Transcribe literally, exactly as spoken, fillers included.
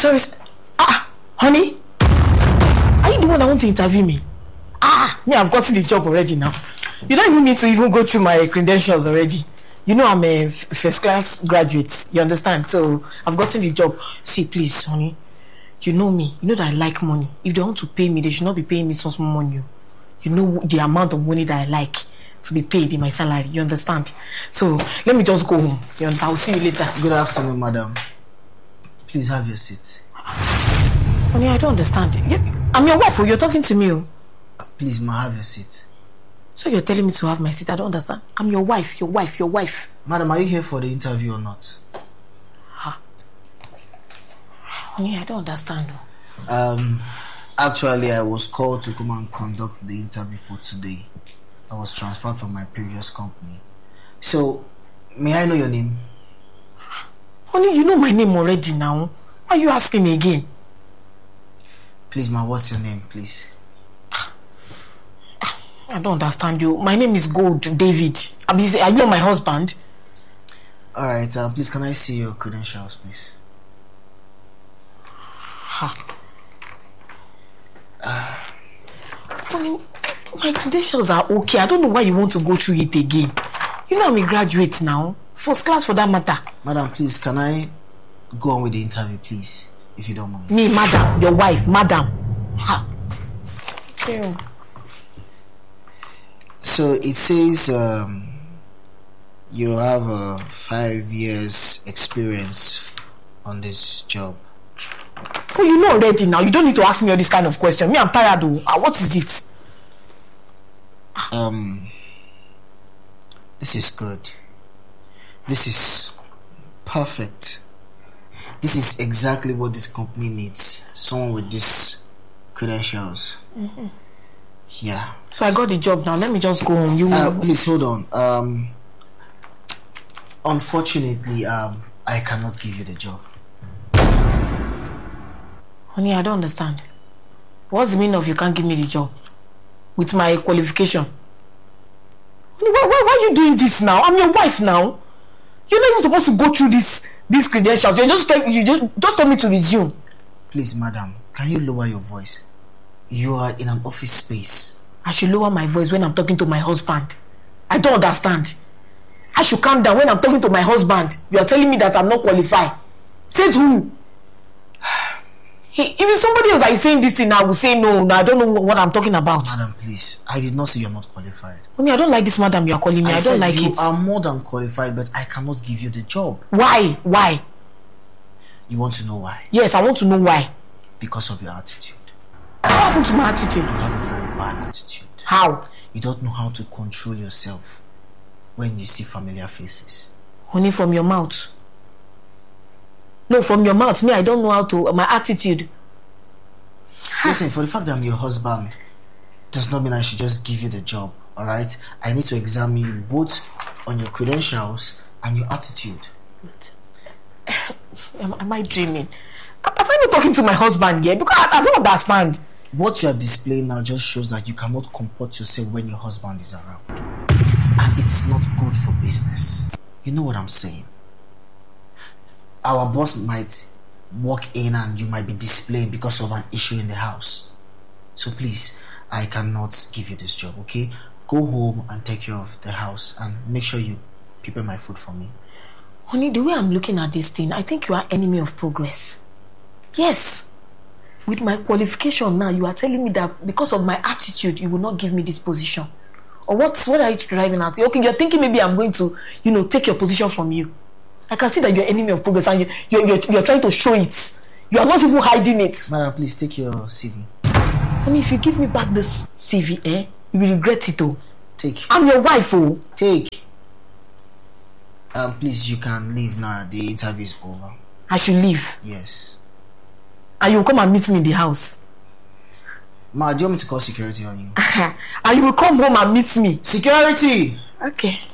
Sorry. Ah, honey. Are you the one that want to interview me? Ah, me, I've gotten the job already now. You don't even need to even go through my credentials already. You know I'm a f- first class graduate. You understand? So I've gotten the job. See, please, honey. You know me. You know that I like money. If they want to pay me, they should not be paying me some small money. You know the amount of money that I like to be paid in my salary. You understand? So let me just go home. You understand? I'll see you later. Good afternoon, madam. Please have your seat. Honey, I don't understand. I'm your wife. You're talking to me. Please, ma, have your seat. So you're telling me to have my seat? I don't understand. I'm your wife. Your wife. Your wife. Madam, are you here for the interview or not? Huh? Honey, I don't understand. Um, actually, I was called to come and conduct the interview for today. I was transferred from my previous company. So, may I know your name? Honey, you know my name already now. Why are you asking me again? Please, ma, what's your name, please? I don't understand you. My name is Gold David. Are you not my husband? Alright, uh, please, can I see your credentials, please? Ha. Uh, Honey, my credentials are okay. I don't know why you want to go through it again. You know I'm a graduate now. First class for that matter. Madam, please, can I go on with the interview, please? If you don't mind. Me, madam, your wife, madam. Ha. Ew. So it says um, you have a uh, five years experience on this job. Oh, you know already now. You don't need to ask me all this kind of question. Me, I'm tired. Uh, what is it? Um, this is good. This is perfect. This is exactly what this company needs. Someone with these credentials. Mm-hmm. Yeah. So I got the job now. Let me just go home. You uh, please hold on. Um, unfortunately, um, I cannot give you the job. Honey, I don't understand. What's the meaning of you can't give me the job with my qualification? Honey, why, why, why are you doing this now? I'm your wife now. You're not even supposed to go through this these credentials. You just tell you just, just tell me to resume. Please, madam, can you lower your voice? You are in an office space. I should lower my voice when I'm talking to my husband. I don't understand. I should calm down when I'm talking to my husband. You are telling me that I'm not qualified. Says who? He, if it's somebody else that is saying this thing, I will say no, no, I don't know what I'm talking about. Madam, please, I did not say you're not qualified. I mean, I don't like this madam you are calling me. I, I don't like you it. You are more than qualified, but I cannot give you the job. Why? Why? You want to know why? Yes, I want to know why. Because of your attitude. What happened to my attitude? You have a very bad attitude. How? You don't know how to control yourself when you see familiar faces. Only from your mouth. No, from your mouth. Me, I don't know how to. My attitude. Listen, for the fact that I'm your husband does not mean I should just give you the job. Alright? I need to examine you both on your credentials and your attitude. Am, am I dreaming? Am I not talking to my husband yet? Because I, I don't understand. What you are displaying now just shows that you cannot comport yourself when your husband is around. And it's not good for business. You know what I'm saying? Our boss might walk in and you might be displaying because of an issue in the house. So please, I cannot give you this job, okay? Go home and take care of the house and make sure you prepare my food for me. Honey, the way I'm looking at this thing, I think you are enemy of progress. Yes. With my qualification now, you are telling me that because of my attitude, you will not give me this position. Or what's, what are you driving at? Okay, you're thinking maybe I'm going to, you know, take your position from you. I can see that you're enemy of progress and you, you're, you're, you're trying to show it. You are not even hiding it. Madam, please take your C V. Honey, if you give me back this C V, eh, you will regret it, oh. Take. I'm your wife, oh. Take. Um, please, you can leave now. The interview is over. I should leave? Yes. And you will come and meet me in the house? Ma, do you want me to call security on you? And you will come home and meet me? Security! Okay.